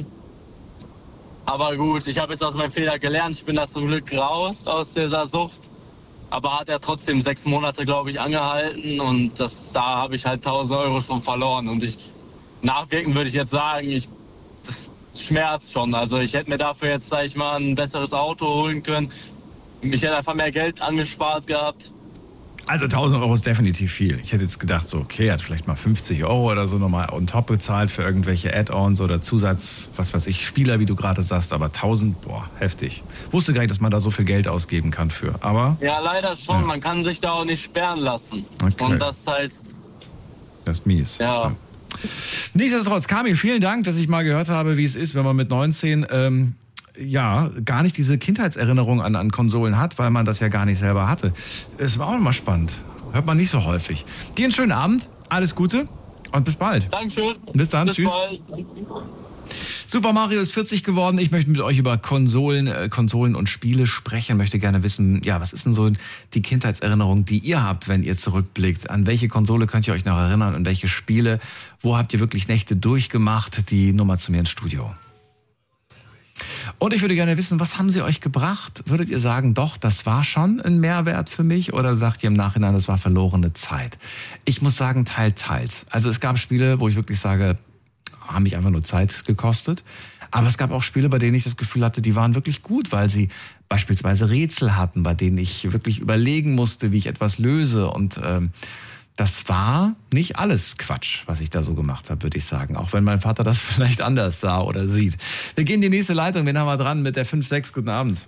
Aber gut, ich habe jetzt aus meinem Fehler gelernt. Ich bin da zum Glück raus aus dieser Sucht. Aber hat er trotzdem sechs Monate, glaube ich, angehalten. Und das, da habe ich halt tausend Euro schon verloren. Und ich nachwirkend würde ich jetzt sagen, ich, das schmerzt schon. Also ich hätte mir dafür jetzt, sag ich mal, ein besseres Auto holen können. Ich hätte einfach mehr Geld angespart gehabt. Also tausend Euro ist definitiv viel. Ich hätte jetzt gedacht, so okay, er hat vielleicht mal fünfzig Euro oder so nochmal on top bezahlt für irgendwelche Add-ons oder Zusatz, was weiß ich, Spieler, wie du gerade sagst, aber tausend, boah, heftig. Wusste gar nicht, dass man da so viel Geld ausgeben kann für, aber... Ja, leider schon. Ja. Man kann sich da auch nicht sperren lassen. Okay. Und das halt... Das ist mies. Ja. ja. Nichtsdestotrotz, Kamil, vielen Dank, dass ich mal gehört habe, wie es ist, wenn man mit neunzehn... Ähm, ja, gar nicht diese Kindheitserinnerung an, an Konsolen hat, weil man das ja gar nicht selber hatte. Es war auch immer spannend. Hört man nicht so häufig. Dir einen schönen Abend, alles Gute und bis bald. Dankeschön. Bis dann, bis tschüss. Bald. Super Mario ist vierzig geworden. Ich möchte mit euch über Konsolen, äh, Konsolen und Spiele sprechen. Möchte gerne wissen, ja, was ist denn so die Kindheitserinnerung, die ihr habt, wenn ihr zurückblickt? An welche Konsole könnt ihr euch noch erinnern? An welche Spiele? Wo habt ihr wirklich Nächte durchgemacht? Die Nummer zu mir ins Studio. Und ich würde gerne wissen, was haben sie euch gebracht? Würdet ihr sagen, doch, das war schon ein Mehrwert für mich? Oder sagt ihr im Nachhinein, das war verlorene Zeit? Ich muss sagen, teils, teils. Also es gab Spiele, wo ich wirklich sage, haben mich einfach nur Zeit gekostet. Aber es gab auch Spiele, bei denen ich das Gefühl hatte, die waren wirklich gut, weil sie beispielsweise Rätsel hatten, bei denen ich wirklich überlegen musste, wie ich etwas löse. Und ähm, das war nicht alles Quatsch, was ich da so gemacht habe, würde ich sagen. Auch wenn mein Vater das vielleicht anders sah oder sieht. Wir gehen in die nächste Leitung. Wen haben wir dran mit der fünf sechs? Guten Abend.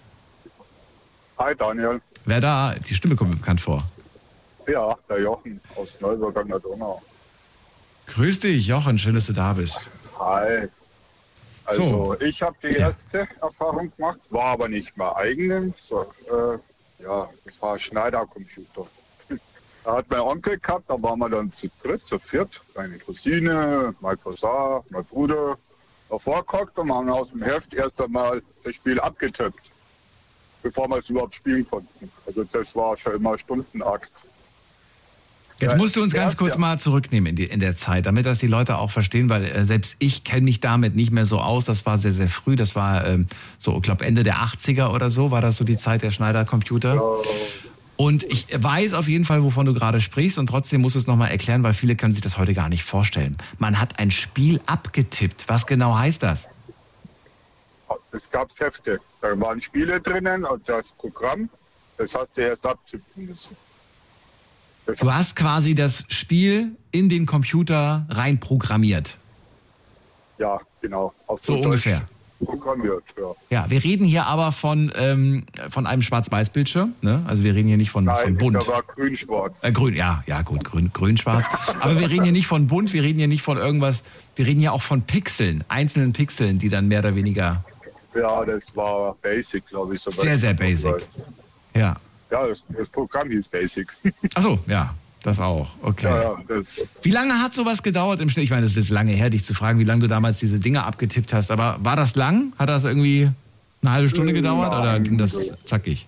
Hi Daniel. Wer da? Die Stimme kommt mir bekannt vor. Ja, der Jochen aus Neuburg an der Donau. Grüß dich, Jochen. Schön, dass du da bist. Hi. Also So. ich habe die Ja. erste Erfahrung gemacht, war aber nicht mehr eigene. So, äh, ja, das war ein Schneidercomputer. Da hat mein Onkel gehabt, da waren wir dann zu dritt, zu viert. Meine Cousine, mein Cousin, mein Bruder davor gehockt und haben aus dem Heft erst einmal das Spiel abgetippt, bevor wir es überhaupt spielen konnten. Also das war schon immer Stundenakt. Jetzt musst du uns ganz kurz mal zurücknehmen in, die, in der Zeit, damit das die Leute auch verstehen, weil äh, selbst ich kenne mich damit nicht mehr so aus. Das war sehr, sehr früh. Das war ähm, so, ich glaube, Ende der achtziger oder so, war das so die Zeit der Schneider-Computer. Ja. Und ich weiß auf jeden Fall, wovon du gerade sprichst, und trotzdem musst du es nochmal erklären, weil viele können sich das heute gar nicht vorstellen. Man hat ein Spiel abgetippt. Was genau heißt das? Es gab Hefte. Da waren Spiele drinnen und das Programm, das hast du erst abtippen müssen. Das Du hast quasi das Spiel in den Computer rein programmiert. Ja, genau. Auf So Deutsch ungefähr. Programmiert, ja. Ja, wir reden hier aber von, ähm, von einem Schwarz-Weiß-Bildschirm. Ne? Also wir reden hier nicht von, Nein, von bunt. da war grün-schwarz. Äh, grün, ja, ja gut, grün, grün-schwarz. Aber wir reden hier nicht von bunt, wir reden hier nicht von irgendwas, wir reden hier auch von Pixeln, einzelnen Pixeln, die dann mehr oder weniger... Ja, das war Basic, glaube ich. Sehr, sehr basic. Ja. Ja, das, das Programm hieß Basic. Ach so, ja, das auch. Okay. Ja, ja, das, Wie lange hat sowas gedauert im Schnitt? Ich meine, es ist jetzt lange her, dich zu fragen, wie lange du damals diese Dinge abgetippt hast. Aber war das lang? Hat das irgendwie eine halbe Stunde gedauert Nein, oder ging das das- zackig?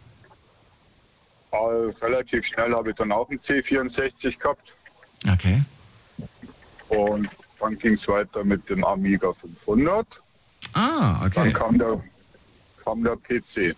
äh, relativ schnell habe ich dann auch einen C vierundsechzig gehabt. Okay. Und dann ging es weiter mit dem Amiga fünfhundert. Ah, Dann okay. kam der, kam der P C.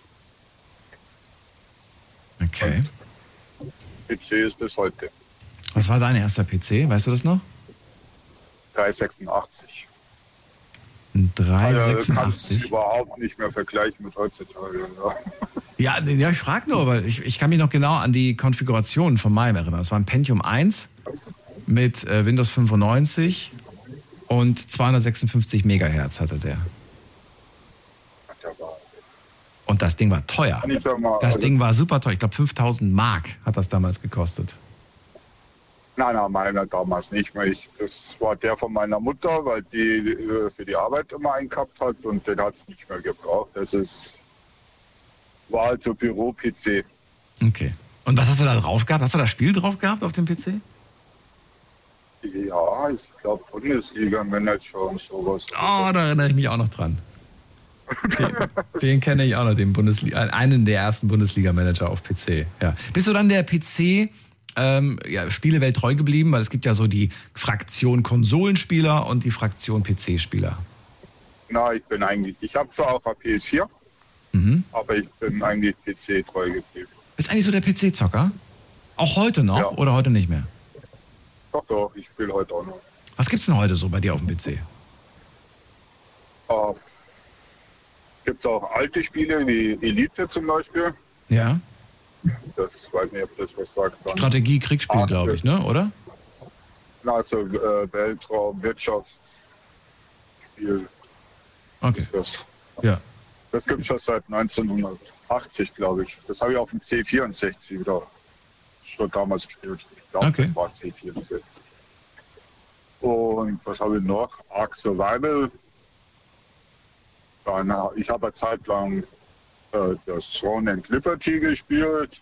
Okay. P C ist bis heute Was war dein erster P C? Weißt du das noch? dreihundertsechsundachtzig. Ein Also, kannst dreihundertsechsundachtzig. überhaupt nicht mehr vergleichen mit heutzutage. Ja. Ja, ja, ich frage nur, weil ich, ich kann mich noch genau an die Konfiguration von meinem erinnern. Es war ein Pentium eins mit äh, Windows fünfundneunzig und zweihundertsechsundfünfzig Megahertz hatte der. Der war- Und das Ding war teuer. Kann ich da mal, Das also, Ding war super teuer. Ich glaube fünftausend Mark hat das damals gekostet. Nein, nein, meiner damals nicht mehr. Ich, das war der von meiner Mutter, weil die äh, für die Arbeit immer einen gehabt hat und den hat es nicht mehr gebraucht. Das ist, war also Büro-P C. Okay. Und was hast du da drauf gehabt? Hast du da Spiel drauf gehabt auf dem P C? Ja, ich glaube Bundesliga-Manager und sowas. Oh, da erinnere ich mich auch noch dran. Den, den kenne ich auch noch, den Bundesliga, einen der ersten Bundesliga-Manager auf P C. Ja. Bist du dann der P C ähm, ja, Spielewelt treu geblieben? Weil es gibt ja so die Fraktion Konsolenspieler und die Fraktion P C-Spieler. Na, ich bin eigentlich, ich habe zwar auch eine P S vier, Mhm. aber ich bin eigentlich P C treu geblieben. Bist eigentlich so der P C-Zocker? Auch heute noch Ja. oder heute nicht mehr? Doch, doch, ich spiele heute auch noch. Was gibt's denn heute so bei dir auf dem P C? Äh, gibt auch alte Spiele wie Elite zum Beispiel. Ja. Das weiß nicht, ob das was sagt. Dann. Strategie, Kriegsspiel, Ah, glaube ich, ne? Oder? Na, also äh, Weltraum, Wirtschaftsspiel Okay. ist das. Ja. Das gibt es schon seit neunzehnhundertachtzig, glaube ich. Das habe ich auf dem C vierundsechzig wieder schon damals gespielt. Ich glaube, Okay. das war C vierundsechzig. Und was habe ich noch? Ark Survival. Dann, äh, ich habe eine Zeit lang äh, das Throne and Liberty gespielt.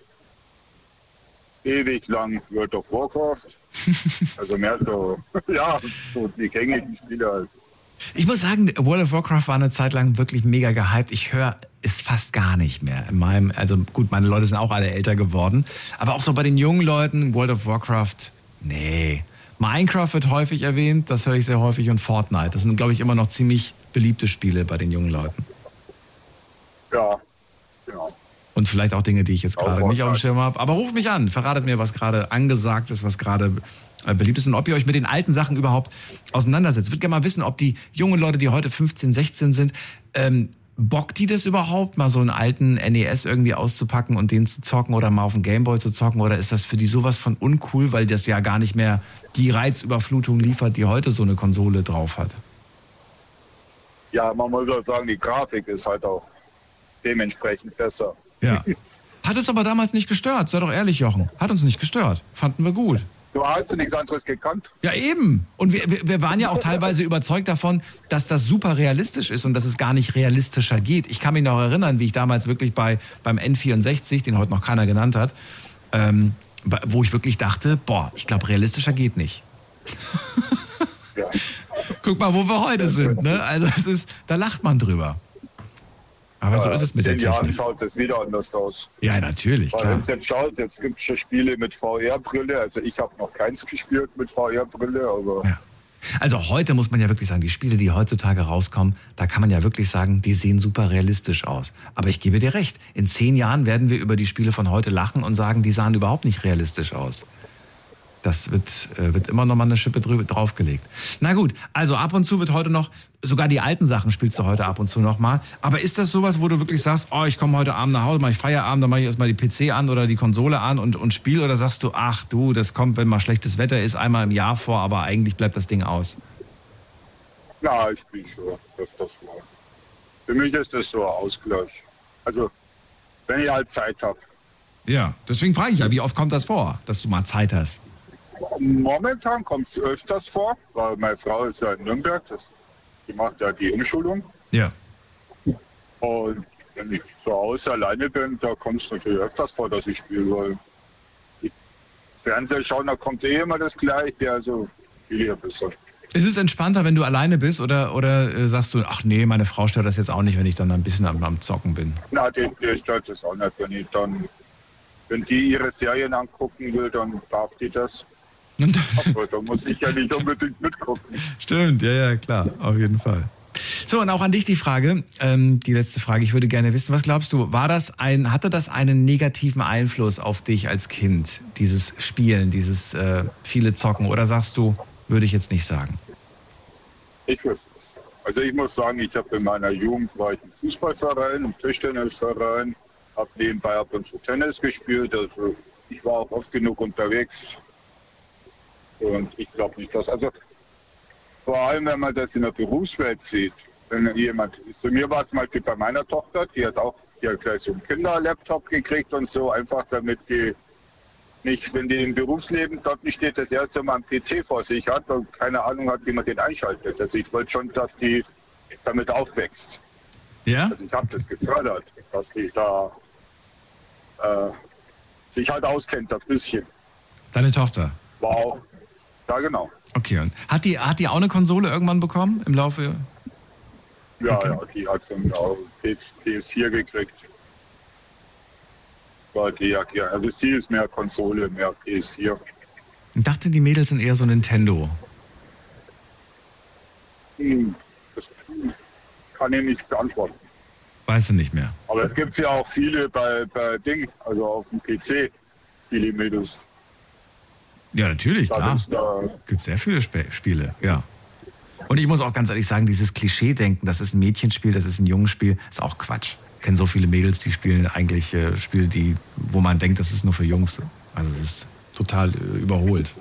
Ewig lang World of Warcraft. Also mehr so, ja, so die gängigen Spiele halt. Ich muss sagen, World of Warcraft war eine Zeit lang wirklich mega gehypt. Ich höre es fast gar nicht mehr. In meinem, also gut, meine Leute sind auch alle älter geworden. Aber auch so bei den jungen Leuten, World of Warcraft, nee. Minecraft wird häufig erwähnt, das höre ich sehr häufig. Und Fortnite, das sind, glaube ich, immer noch ziemlich beliebte Spiele bei den jungen Leuten. Ja, genau. Und vielleicht auch Dinge, die ich jetzt Auch gerade nicht auf dem Fortnite. Schirm habe. Aber ruft mich an, verratet mir, was gerade angesagt ist, was gerade äh, beliebt ist und ob ihr euch mit den alten Sachen überhaupt auseinandersetzt. Ich würde gerne mal wissen, ob die jungen Leute, die heute fünfzehn, sechzehn sind, ähm, bockt die das überhaupt, mal so einen alten N E S irgendwie auszupacken und den zu zocken oder mal auf dem Gameboy zu zocken? Oder ist das für die sowas von uncool, weil das ja gar nicht mehr die Reizüberflutung liefert, die heute so eine Konsole drauf hat? Ja, man muss auch sagen, die Grafik ist halt auch dementsprechend besser. Ja. Hat uns aber damals nicht gestört, sei doch ehrlich, Jochen. Hat uns nicht gestört. Fanden wir gut. Du hast du nichts anderes gekannt? Ja, eben. Und wir, wir wir waren ja auch teilweise überzeugt davon, dass das super realistisch ist und dass es gar nicht realistischer geht. Ich kann mich noch erinnern, wie ich damals wirklich bei beim N vierundsechzig, den heute noch keiner genannt hat, ähm, wo ich wirklich dachte, boah, ich glaube, realistischer geht nicht. Ja. Guck mal, wo wir heute sind. Ne? Also es ist, da lacht man drüber. Aber so ist es mit der Technik. In zehn Technik. Jahren schaut es wieder anders aus. Ja, natürlich, Weil klar. wenn es jetzt schaut, jetzt gibt es schon Spiele mit V R-Brille. Also ich habe noch keins gespielt mit V R-Brille, aber Ja. Also heute muss man ja wirklich sagen, die Spiele, die heutzutage rauskommen, da kann man ja wirklich sagen, die sehen super realistisch aus. Aber ich gebe dir recht, in zehn Jahren werden wir über die Spiele von heute lachen und sagen, die sahen überhaupt nicht realistisch aus. Das wird, äh, wird immer noch mal eine Schippe drüber, draufgelegt. Na gut, also ab und zu wird heute noch, sogar die alten Sachen spielst du heute ab und zu noch mal. Aber ist das sowas, wo du wirklich sagst, oh, ich komme heute Abend nach Hause, mache ich Feierabend, dann mache ich erstmal die P C an oder die Konsole an und, und spiele? Oder sagst du, ach du, das kommt, wenn mal schlechtes Wetter ist, einmal im Jahr vor, aber eigentlich bleibt das Ding aus? na, ich spiele schon öfters mal. Für mich ist das so ein Ausgleich. Also, wenn ich halt Zeit habe. Ja, deswegen frage ich ja, wie oft kommt das vor, dass du mal Zeit hast? Momentan kommt es öfters vor, weil meine Frau ist ja in Nürnberg, das, die macht ja die Umschulung. Ja. Und wenn ich zu Hause alleine bin, da kommt es natürlich öfters vor, dass ich spiele, weil die Fernseher schauen, da kommt eh immer das Gleiche, also viel ja besser. Ist es entspannter, wenn du alleine bist oder, oder äh, sagst du, ach nee, meine Frau stört das jetzt auch nicht, wenn ich dann ein bisschen am, am Zocken bin? Na, die, die stört das auch nicht, wenn ich dann, wenn die ihre Serien angucken will, dann darf die das. Aber da muss ich ja nicht unbedingt mitgucken. Stimmt, ja, ja, klar, auf jeden Fall. So, und auch an dich die Frage, ähm, die letzte Frage. Ich würde gerne wissen, was glaubst du, war das ein, hatte das einen negativen Einfluss auf dich als Kind, dieses Spielen, dieses äh, viele Zocken? Oder sagst du, würde ich jetzt nicht sagen? Ich wüsste es. Also ich muss sagen, ich habe in meiner Jugend war ich im Fußballverein, im Tischtennisverein, habe nebenbei ab und zu Tennis gespielt. Also ich war auch oft genug unterwegs. Und ich glaube nicht, dass, also vor allem, wenn man das in der Berufswelt sieht, wenn jemand, zu mir war es mal bei meiner Tochter, die hat auch, die hat gleich so einen Kinderlaptop gekriegt und so, einfach damit die nicht, wenn die im Berufsleben dort nicht steht, das erste Mal einen P C vor sich hat und keine Ahnung hat, wie man den einschaltet. Also ich wollte schon, dass die damit aufwächst. Ja? Also ich habe das gefördert, dass die da äh, sich halt auskennt, das bisschen. Deine Tochter? War auch, ja genau. Okay, und hat die, hat die auch eine Konsole irgendwann bekommen im Laufe? Ja, Okay. ja, die hat dann auch P S vier gekriegt. War die, ja, also sie ist mehr Konsole, mehr P S vier. Ich dachte, die Mädels sind eher so Nintendo. Hm, das kann ich nicht beantworten. Weißt du nicht mehr. Aber es gibt ja auch viele bei, bei Ding, also auf dem P C, viele Mädels. Ja, natürlich, Da klar. ist da, Es gibt sehr viele Sp Spiele, ja. Und ich muss auch ganz ehrlich sagen, dieses Klischee-Denken, das ist ein Mädchenspiel, das ist ein Jungenspiel, ist auch Quatsch. Ich kenne so viele Mädels, die spielen eigentlich äh, Spiele, die, wo man denkt, das ist nur für Jungs. Also es ist total äh, überholt.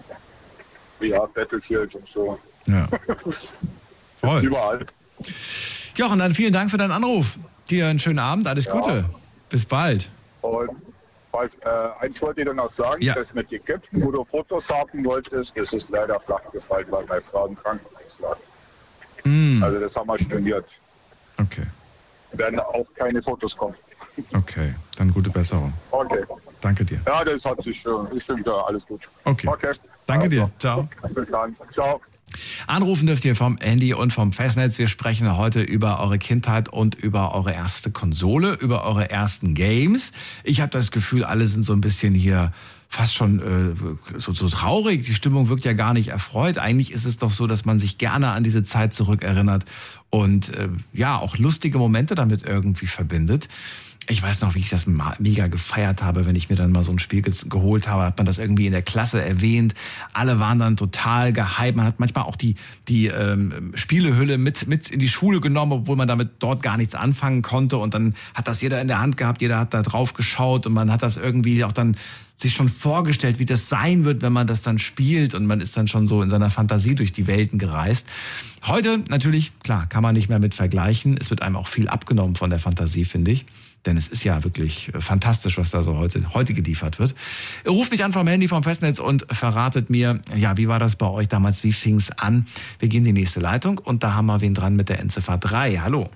ja, Battlefield und so. Ja. Gibt's Voll. überall. Jochen, dann vielen Dank für deinen Anruf. Dir einen schönen Abend, alles Ja. Gute. Bis bald. Und weil, äh, eins wollte ich dann noch sagen, Ja. das mit Ägypten, wo du Fotos haben wolltest, das ist leider flach gefallen, weil meine Frau im Krankenhaus lag. Mm, Also das haben wir storniert. okay, Werden auch keine Fotos kommen. okay. Dann gute Besserung. Okay. Danke dir. Ja, das hat sich schon. Ich finde da alles gut. Okay. Okay. Danke Also, dir. Ciao. Bis dann. Ciao. Anrufen dürft ihr vom Handy und vom Festnetz. Wir sprechen heute über eure Kindheit und über eure erste Konsole, über eure ersten Games. Ich habe das Gefühl, alle sind so ein bisschen hier fast schon äh, so, so traurig. Die Stimmung wirkt ja gar nicht erfreut. Eigentlich ist es doch so, dass man sich gerne an diese Zeit zurückerinnert und äh, ja, auch lustige Momente damit irgendwie verbindet. Ich weiß noch, wie ich das mega gefeiert habe, wenn ich mir dann mal so ein Spiel ge- geholt habe, hat man das irgendwie in der Klasse erwähnt. Alle waren dann total gehypt. Man hat manchmal auch die, die ähm, Spielehülle mit, mit in die Schule genommen, obwohl man damit dort gar nichts anfangen konnte. Und dann hat das jeder in der Hand gehabt, jeder hat da drauf geschaut und man hat das irgendwie auch dann sich schon vorgestellt, wie das sein wird, wenn man das dann spielt, und man ist dann schon so in seiner Fantasie durch die Welten gereist. Heute natürlich, klar, kann man nicht mehr mit vergleichen. Es wird einem auch viel abgenommen von der Fantasie, finde ich. Denn es ist ja wirklich fantastisch, was da so heute, heute geliefert wird. Ruft mich an vom Handy, vom Festnetz und verratet mir, ja, wie war das bei euch damals, wie fing's an? Wir gehen in die nächste Leitung und da haben wir wen dran mit der Endziffer drei. Hallo.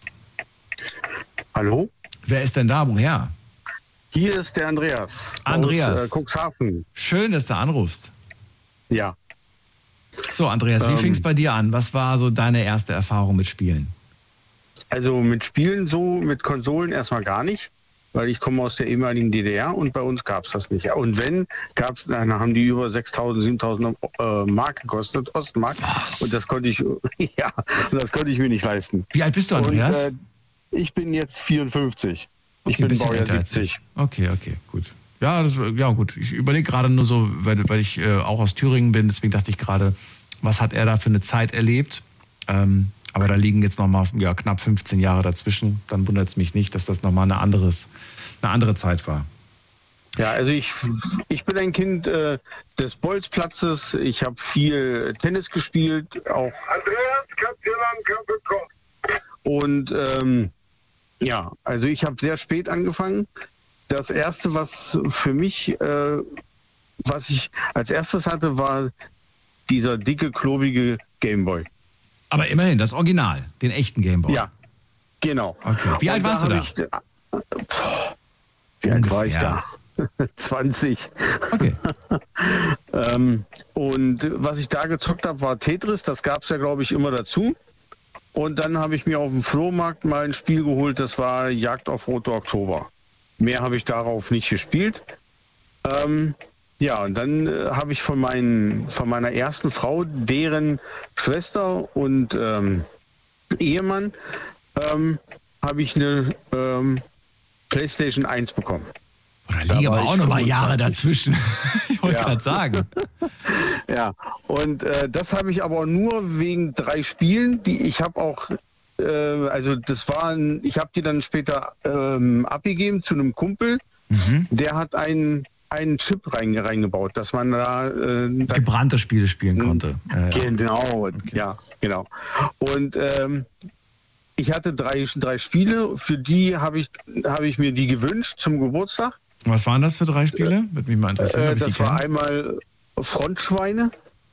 Hallo, Wer ist denn da? Woher? hier ist der Andreas. Andreas. Aus äh, Cuxhaven. Schön, dass du anrufst. Ja. So, Andreas, wie Ähm. fing's bei dir an? Was war so deine erste Erfahrung mit Spielen? also mit Spielen so, mit Konsolen erstmal gar nicht, weil ich komme aus der ehemaligen D D R und bei uns gab es das nicht. Und wenn, gab es, dann haben die über sechstausend, siebentausend äh, Mark gekostet, Ostmark. Was? Und das konnte ich, ja, das konnte ich mir nicht leisten. Wie alt bist du, Andreas? Und, äh, ich bin jetzt vierundfünfzig. Ich Okay, ein bin bisschen Baujahr älter als siebzig. ich. Okay, okay, gut. Ja, das, ja gut. Ich überlege gerade nur so, weil, weil ich äh, auch aus Thüringen bin, deswegen dachte ich gerade, was hat er da für eine Zeit erlebt? Ähm, aber da liegen jetzt nochmal ja, knapp fünfzehn Jahre dazwischen. Dann wundert es mich nicht, dass das nochmal eine, anderes, eine andere Zeit war. Ja, also ich, ich bin ein Kind äh, des Bolzplatzes. Ich habe viel Tennis gespielt, auch. Andreas, kannst du lang bekommen? Und ähm, ja, also ich habe sehr spät angefangen. Das erste, was für mich, äh, was ich als erstes hatte, war dieser dicke, klobige Gameboy. Aber immerhin, das Original, den echten Gameboy. Ja, genau. Okay. Wie alt Und warst du da? hab Ich, äh, boah, wie alt war ich da? zwanzig. Okay. ähm, und was ich da gezockt habe, war Tetris. Das gab es ja, glaube ich, immer dazu. Und dann habe ich mir auf dem Flohmarkt mal ein Spiel geholt, das war Jagd auf Rote Oktober. Mehr habe ich darauf nicht gespielt. Ähm, ja, und dann äh, habe ich von, meinen, von meiner ersten Frau, deren Schwester und ähm, Ehemann, ähm, habe ich eine ähm, PlayStation eins bekommen. Da Da liegen aber war auch ich noch mal Jahre fünfundzwanzig. dazwischen. Ich wollte Ja. gerade sagen. Ja, und äh, das habe ich aber nur wegen drei Spielen, die ich habe auch, äh, also das waren, ich habe die dann später ähm, abgegeben zu einem Kumpel, Mhm. der hat einen, einen Chip rein, reingebaut, dass man da, äh, da Gebrannte Spiele spielen konnte. Äh, genau, ja, genau. Und ähm, ich hatte drei, drei Spiele, für die habe ich, habe ich mir die gewünscht zum Geburtstag. Was waren das für drei Spiele? Würde mich mal interessieren. Äh, ob ich das die war kenne. einmal Frontschweine.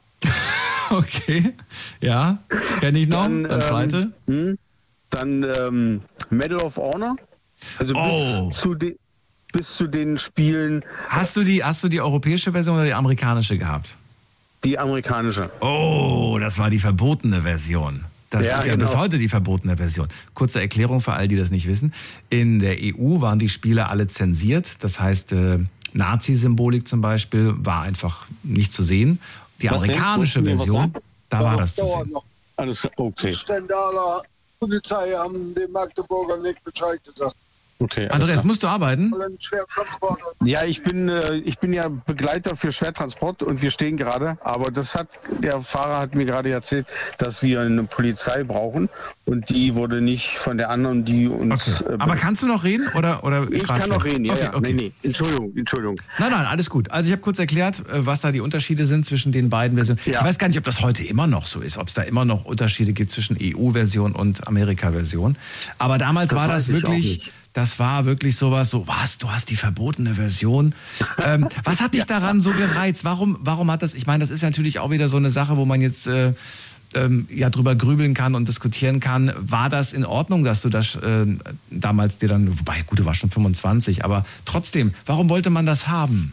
Okay, ja, kenne ich noch. Dann, Das zweite. Ähm, hm, dann ähm, Medal of Honor. Also Oh. bis, zu de, bis zu den Spielen Hast du die, hast du die europäische Version oder die amerikanische gehabt? die amerikanische. Oh, das war die verbotene Version. Das Ja, ist ja genau. bis heute die verbotene Version. Kurze Erklärung für all die das nicht wissen. In der E U waren die Spiele alle zensiert. Das heißt, äh, Nazi-Symbolik zum Beispiel war einfach nicht zu sehen. Die Was denn? amerikanische Wolltest du mir was Version, sagen? da war das zu Dauert sehen. noch. Alles klar, okay. Stendaler Polizei haben dem Magdeburger nicht Bescheid gesagt. okay alles Andreas, klar. musst du arbeiten? Wollen Schwertransporter. Ja, ich bin, äh, ich bin ja Begleiter für Schwertransport und wir stehen gerade, aber das hat, der Fahrer hat mir gerade erzählt, dass wir eine Polizei brauchen und die wurde nicht von der anderen, die uns... Okay. äh, Aber kannst du noch reden? Oder, oder ich grad kann noch schlecht? reden, ja, okay, ja. okay. Nee, nee, Entschuldigung, Entschuldigung. Nein, nein, alles gut. Also ich habe kurz erklärt, äh, was da die Unterschiede sind zwischen den beiden Versionen. Ja. Ich weiß gar nicht, ob das heute immer noch so ist, ob es da immer noch Unterschiede gibt zwischen E U-Version und Amerika-Version. Aber damals Das war weiß das ich auch wirklich, nicht. das war wirklich sowas, so, was, du hast die verbotene Version. ähm, was hat dich daran so gereizt? Warum, warum hat das, ich meine, das ist natürlich auch wieder so eine Sache, wo man jetzt... Äh, ähm, ja drüber grübeln kann und diskutieren kann. War das in Ordnung, dass du das äh, damals dir dann, wobei, gut, du warst schon fünfundzwanzig, aber trotzdem, warum wollte man das haben?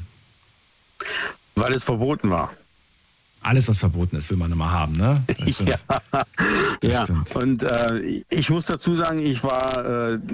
Weil es verboten war. Alles, was verboten ist, will man immer haben, ne? Das stimmt. Ja, Das ja. stimmt. Und äh, ich muss dazu sagen, ich war, äh,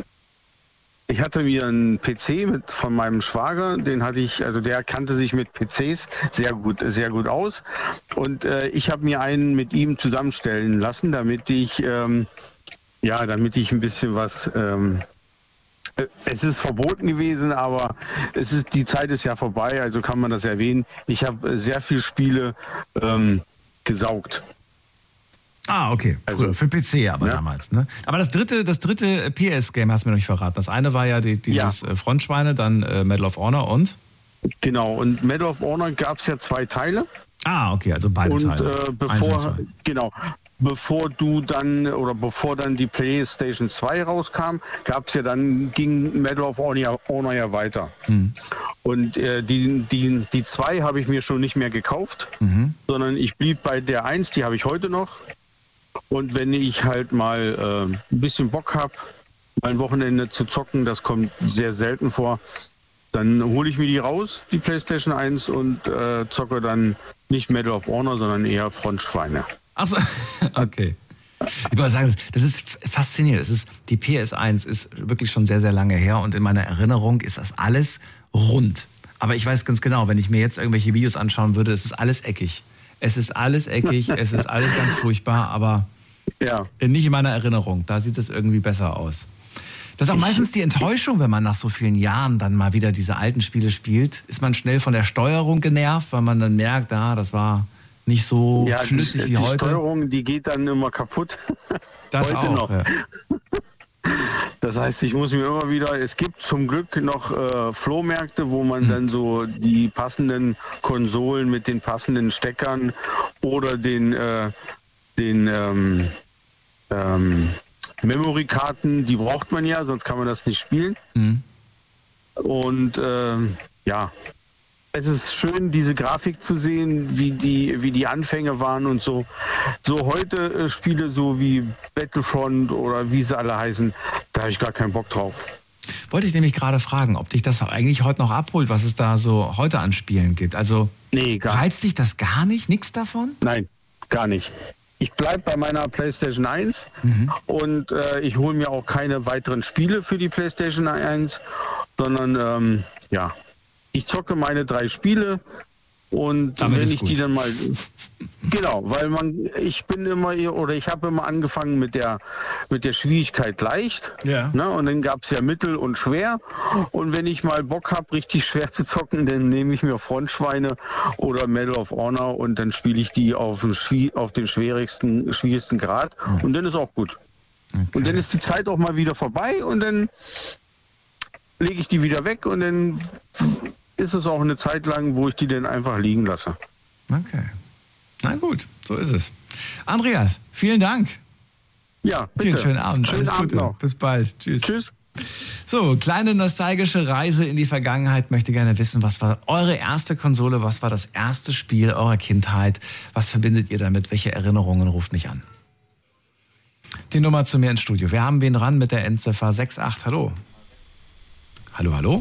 ich hatte mir einen P C mit, von meinem Schwager, den hatte ich, also der kannte sich mit P Cs sehr gut, sehr gut aus. Und äh, ich habe mir einen mit ihm zusammenstellen lassen, damit ich, ähm, ja, damit ich ein bisschen was. Ähm, Es ist verboten gewesen, aber es ist, die Zeit ist ja vorbei, also kann man das erwähnen. Ich habe sehr viele Spiele ähm, gesaugt. Ah, okay. Also, Cool. Für P C aber ja. damals, ne? Aber das dritte, das dritte P S-Game hast du mir noch nicht verraten. Das eine war ja die, dieses Ja. äh, Frontschweine, dann äh, Medal of Honor und? Genau, und Medal of Honor gab es ja zwei Teile. Ah, okay, also beide Und Teile. äh, Eins und bevor, zwei. genau, bevor du dann oder bevor dann die PlayStation zwei rauskam, gab es ja dann, ging Medal of Honor, Honor ja weiter. Mhm. Und äh, die, die, die zwei habe ich mir schon nicht mehr gekauft, Mhm. sondern ich blieb bei der eins, die habe ich heute noch. Und wenn ich halt mal äh, ein bisschen Bock habe, mal ein Wochenende zu zocken, das kommt sehr selten vor, dann hole ich mir die raus, die PlayStation eins, und äh, zocke dann nicht Medal of Honor, sondern eher Frontschweine. Ach so, okay. Ich muss sagen, das ist faszinierend. Das ist, die P S eins ist wirklich schon sehr, sehr lange her und in meiner Erinnerung ist das alles rund. Aber ich weiß ganz genau, wenn ich mir jetzt irgendwelche Videos anschauen würde, es ist alles eckig. Es ist alles eckig, es ist alles ganz furchtbar, aber ja. Nicht in meiner Erinnerung. Da sieht es irgendwie besser aus. Das ist auch meistens die Enttäuschung, wenn man nach so vielen Jahren dann mal wieder diese alten Spiele spielt. Ist man schnell von der Steuerung genervt, weil man dann merkt, ah, das war nicht so ja, flüssig die, wie die heute. Die Steuerung, die geht dann immer kaputt. Das heute auch, noch. Ja. Das heißt, ich muss mir immer wieder, es gibt zum Glück noch äh, Flohmärkte, wo man hm. dann so die passenden Konsolen mit den passenden Steckern oder den, äh, den ähm, ähm, Memory-Karten, die braucht man ja, sonst kann man das nicht spielen. Hm. Und äh, ja, es ist schön, diese Grafik zu sehen, wie die, wie die Anfänge waren und so. So heute äh, Spiele so wie Battlefront oder wie sie alle heißen, da habe ich gar keinen Bock drauf. Wollte ich nämlich gerade fragen, ob dich das eigentlich heute noch abholt, was es da so heute an Spielen gibt. Also nee, gar reizt dich das gar nicht? Nichts davon? Nein, gar nicht. Ich bleibe bei meiner PlayStation eins mhm. und äh, ich hole mir auch keine weiteren Spiele für die PlayStation eins, sondern ähm, ja, ich zocke meine drei Spiele und Damit wenn ich gut. die dann mal genau, weil man ich bin immer oder ich habe immer angefangen mit der mit der Schwierigkeit leicht, ja. ne, und dann gab es ja mittel und schwer und wenn ich mal Bock habe, richtig schwer zu zocken, dann nehme ich mir Frontschweine oder Medal of Honor und dann spiele ich die auf den, auf den schwierigsten schwierigsten Grad mhm. und dann ist auch gut. Okay. Und dann ist die Zeit auch mal wieder vorbei und dann lege ich die wieder weg und dann ist es auch eine Zeit lang, wo ich die dann einfach liegen lasse. Okay. Na gut, so ist es. Andreas, vielen Dank. Ja, bitte. Einen schönen Abend. Schönen Alles Abend Gute. noch. Bis bald. Tschüss. Tschüss. So, kleine nostalgische Reise in die Vergangenheit. Möchte gerne wissen, was war eure erste Konsole? Was war das erste Spiel eurer Kindheit? Was verbindet ihr damit? Welche Erinnerungen? Ruft mich an. Die Nummer zu mir ins Studio. Wir haben wen ran mit der Endziffer sechs acht. Hallo. Hallo, hallo?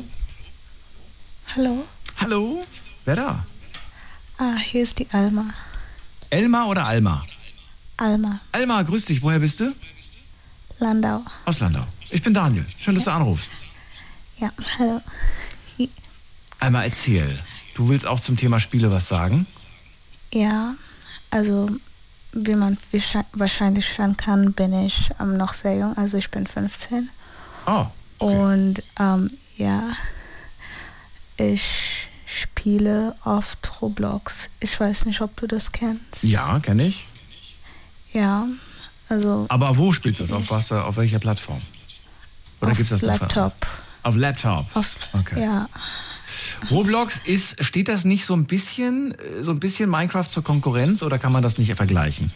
Hallo. Hallo? Wer da? Ah, hier ist die Alma. Elmar oder Alma? Alma. Alma, grüß dich. Woher bist du? Landau. Aus Landau. Ich bin Daniel. Schön, dass du anrufst. Ja, hallo. Alma, erzähl. Du willst auch zum Thema Spiele was sagen? Ja, also wie man wahrscheinlich hören kann, bin ich ähm, noch sehr jung. Also ich bin fünfzehn. Oh. Okay. Und ähm, ja, ich spiele oft Roblox. Ich weiß nicht, ob du das kennst. Ja, kenne ich. Ja, also... Aber wo spielst du das? Auf, was, auf welcher Plattform? Oder auf gibt's das Laptop. Auf Laptop? Auf, okay. Ja. Roblox, ist, steht das nicht so ein bisschen, so ein bisschen Minecraft zur Konkurrenz oder kann man das nicht vergleichen?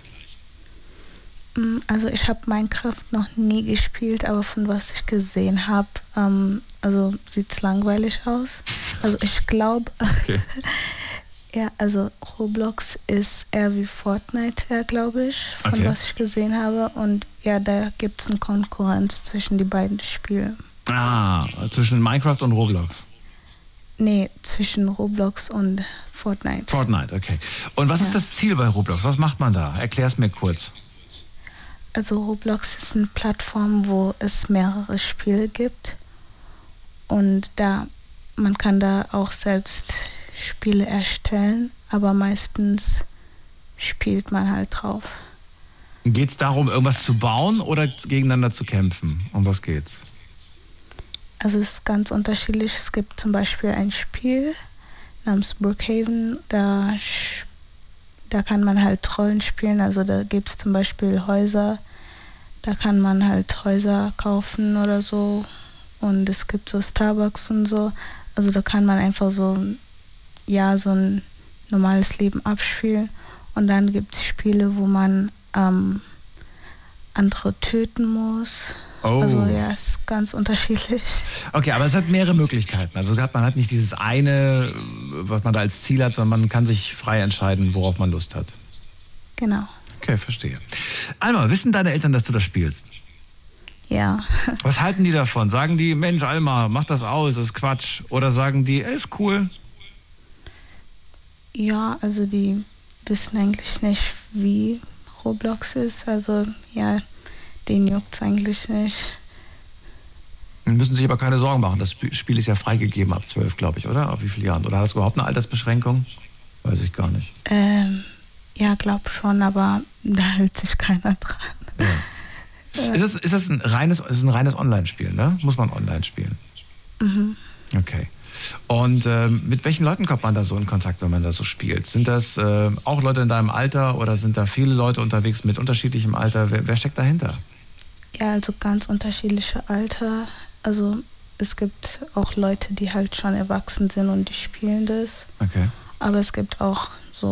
Also ich habe Minecraft noch nie gespielt, aber von was ich gesehen habe, ähm, also sieht es langweilig aus. Also ich glaube, okay. Ja, also Roblox ist eher wie Fortnite, glaube ich, von okay. was ich gesehen habe. Und ja, da gibt es eine Konkurrenz zwischen die beiden Spiele. Ah, zwischen Minecraft und Roblox? Nee, zwischen Roblox und Fortnite. Fortnite, okay. Und was ja. ist das Ziel bei Roblox? Was macht man da? Erklär es mir kurz. Also Roblox ist eine Plattform, wo es mehrere Spiele gibt. Und da man kann da auch selbst Spiele erstellen, aber meistens spielt man halt drauf. Geht es darum, irgendwas zu bauen oder gegeneinander zu kämpfen? Um was geht's? Also es ist ganz unterschiedlich. Es gibt zum Beispiel ein Spiel namens Brookhaven, da, da kann man halt Rollen spielen. Also da gibt es zum Beispiel Häuser, da kann man halt Häuser kaufen oder so. Und es gibt so Starbucks und so. Also da kann man einfach so, ja, so ein normales Leben abspielen. Und dann gibt es Spiele, wo man ähm, andere töten muss. Oh. Also ja, es ist ganz unterschiedlich. Okay, aber es hat mehrere Möglichkeiten. Also man hat nicht dieses eine, was man da als Ziel hat, sondern man kann sich frei entscheiden, worauf man Lust hat. Genau. Okay, verstehe. Alma, wissen deine Eltern, dass du das spielst? Ja. Was halten die davon? Sagen die, Mensch, Alma, mach das aus, das ist Quatsch. Oder sagen die, ey, ist cool? Ja, also die wissen eigentlich nicht, wie Roblox ist. Also ja, den juckt's eigentlich nicht. Sie müssen sich aber keine Sorgen machen. Das Spiel ist ja freigegeben ab zwölf, glaube ich, oder? Ab wie vielen Jahren? Oder hat es überhaupt eine Altersbeschränkung? Weiß ich gar nicht. Ähm, ja, glaub schon, aber da hält sich keiner dran. Ja. Ist das, ist das ein reines, ist ein reines Online-Spiel, ne? Muss man online spielen? Mhm. Okay. Und äh, mit welchen Leuten kommt man da so in Kontakt, wenn man da so spielt? Sind das äh, auch Leute in deinem Alter oder sind da viele Leute unterwegs mit unterschiedlichem Alter? Wer, wer steckt dahinter? Ja, also ganz unterschiedliche Alter. Also es gibt auch Leute, die halt schon erwachsen sind und die spielen das. Okay. Aber es gibt auch